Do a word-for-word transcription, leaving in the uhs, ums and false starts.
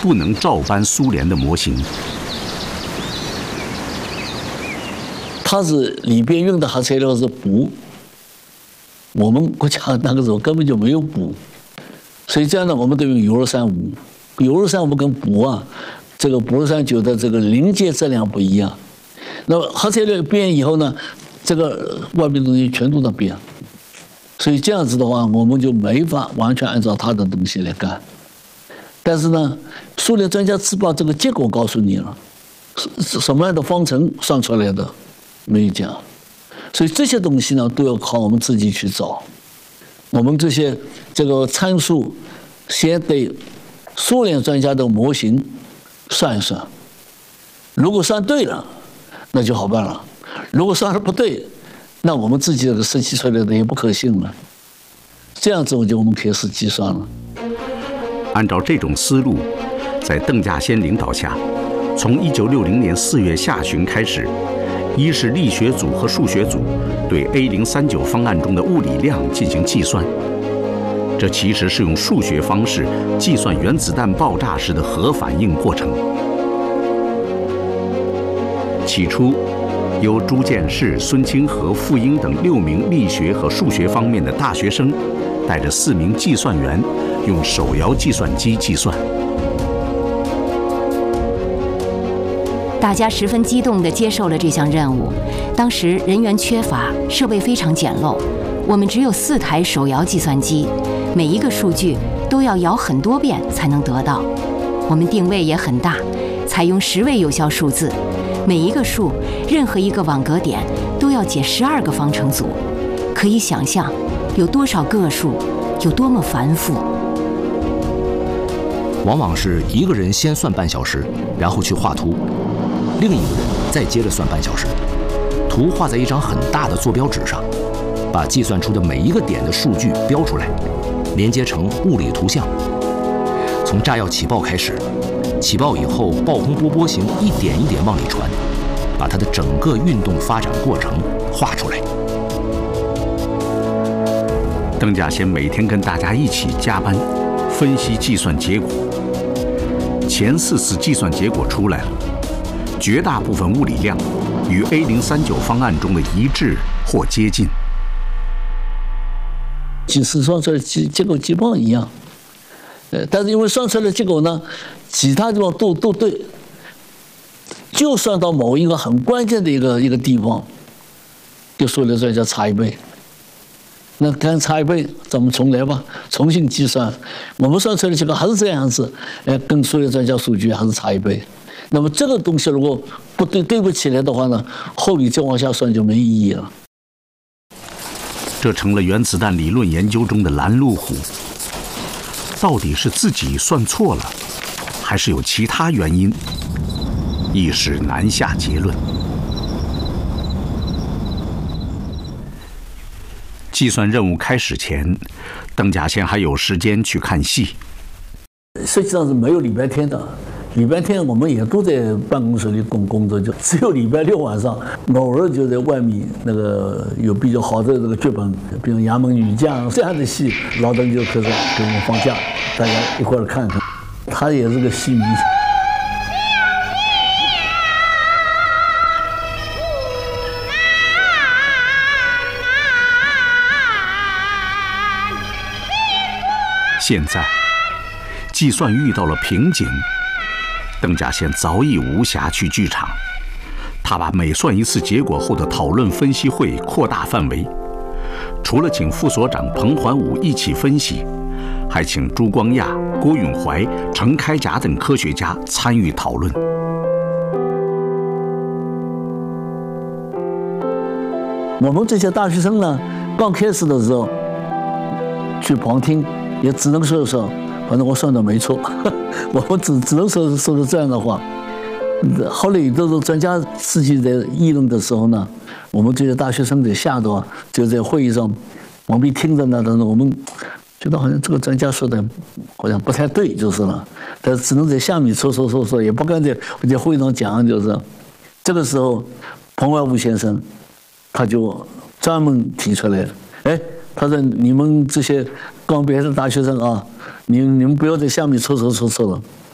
不能照搬苏联的模型。 它是里边用的核材料是钚，我们国家那个时候根本就没有钚，所以这样呢，我们都用铀二三五。铀二三五跟钚啊，这个钚二三九的这个临界质量不一样。那么核材料变以后呢，这个外面的东西全都在变，所以这样子的话，我们就没法完全按照它的东西来干。但是呢，苏联专家只把这个结果告诉你了，是什么样的方程算出来的没有讲，所以这些东西呢都要靠我们自己去找。我们这些这个参数，先对苏联专家的模型算一算，如果算对了，那就好办了；如果算的不对，那我们自己这个设计出来的也不可信了。这样子我就我们开始计算了。 按照这种思路，在邓稼先领导下，从一九六零年四月下旬开始，一是力学组和数学组对 A 零三九方案中的物理量进行计算。这其实是用数学方式计算原子弹爆炸时的核反应过程。起初，由朱见士、孙清和、傅英等六名力学和数学方面的大学生，带着四名计算员，用手摇计算机计算。 大家十分激动地接受了这项任务。当时人员缺乏，设备非常简陋，我们只有四台手摇计算机，每一个数据都要摇很多遍才能得到。我们定位也很大，采用十位有效数字，每一个数，任何一个网格点都要解十二个方程组。可以想象，有多少个数，有多么繁复。 往往是一个人先算半小时，然后去画图，另一个人再接着算半小时，图画在一张很大的坐标纸上，把计算出的每一个点的数据标出来，连接成物理图像。从炸药起爆开始，起爆以后爆轰波波形一点一点往里传，把它的整个运动发展过程画出来。 邓稼先每天跟大家一起加班，分析计算结果。前四次计算结果出来了，绝大部分物理量与 A 零三九方案中的一致或接近。 即使算出来结结果基本上一样，呃，但是因为算出来的结果呢，其他地方都都对，就算到某一个很关键的一个一个地方，就说了专家差一倍。那看差一倍，咱们重来吧，重新计算。我们算出来的结果还是这样子，呃，跟苏联专家数据还是差一倍。那么这个东西如果不对对不起来的话呢，后面再往下算就没意义了。 这成了原子弹理论研究中的拦路虎。到底是自己算错了，还是有其他原因？一时难下结论。计算任务开始前，邓稼先还有时间去看戏。 实际上是没有礼拜天的，礼拜天我们也都在办公室里工工作，就只有礼拜六晚上，偶尔就在外面那个有比较好的这个剧本，比如《衙门女将》这样的戏，老邓就开始给我们放假，大家一块儿看看。他也是个戏迷。 现在，计算遇到了瓶颈，邓稼先早已无暇去剧场。他把每算一次结果后的讨论分析会扩大范围，除了请副所长彭桓武一起分析，还请朱光亚、郭永怀、程开甲等科学家参与讨论。 我们这些大学生呢，刚开始的时候去旁听，也只能说说，反正我算的没错，我们只只能说说说这样的话。后来有的时候专家自己在议论的时候呢，我们这些大学生在下头啊，就在会议上旁边听着呢，但是我们觉得好像这个专家说的好像不太对，就是了。但是只能在下面说说说说，也不敢在在会议上讲，就是这个时候，彭怀武先生他就专门提出来了，哎，他说你们这些刚毕业的大学生啊，你你们不要在下面戳戳戳戳了。